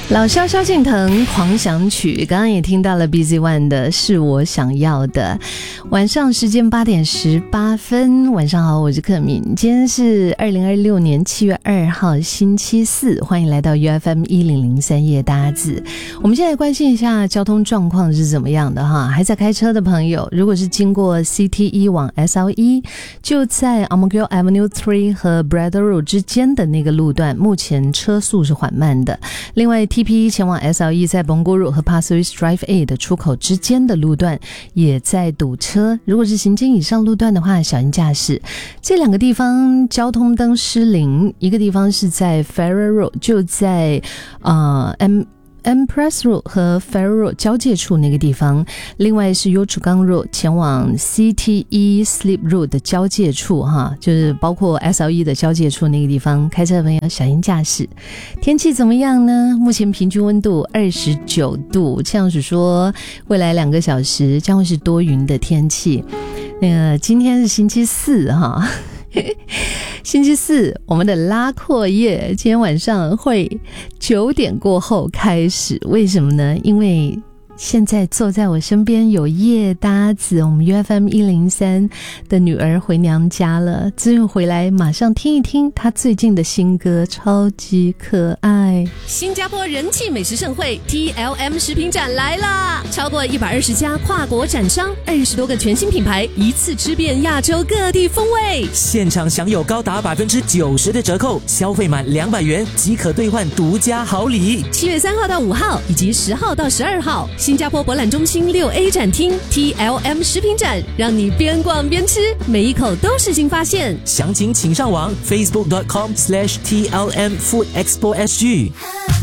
老萧萧敬腾狂想曲，刚刚也听到了 BZ One 的是我想要的。晚上时间8点18分，晚上好，我是克敏。今天是2026年7月2号星期四，欢迎来到 UFM1003 夜搭子。我们现在关心一下交通状况是怎么样的哈？还在开车的朋友，如果是经过 CT1 往 SL1， 就在 Ang-Mo-Kio Avenue 3和 Braddell Road 之间的那个路段，目前车速是缓慢的。另外TP1 前往 SL1 在 Punggol Road 和 Pasir Ris Drive A 的出口之间的路段也在堵车，如果是行经以上路段的话，小心驾驶。这两个地方交通灯失灵，一个地方是在 Farrer Road， 就在Empress Road 和 Farrer Road 交界处那个地方，另外是 Yio Chu Kang Road 前往 CT1 Slip Road 的交界处哈，就是包括 SL1 的交界处那个地方，开车的朋友小心驾驶。天气怎么样呢？目前平均温度29度，这样子说未来2个小时将会是多云的天气。今天是星期四哈。星期四我们的拉阔夜今天晚上会9点过后开始，为什么呢？因为现在坐在我身边有夜搭子，我们 UFM103 的女儿回娘家了，资源回来马上听一听她最近的新歌，超级可爱。 新加坡人气美食盛会 TLM 食品展来啦！超过120家跨国展商，20多个全新品牌，一次吃遍亚洲各地风味。 现场享有高达90%的折扣，消费满200元即可兑换独家好礼。 7月3号到5号以及10号到12号，新加坡博览中心6A 展厅 TLM 食品展，让你边逛边吃，每一口都是新发现。 详情请上网 facebook.com/TLM Food Expo SG。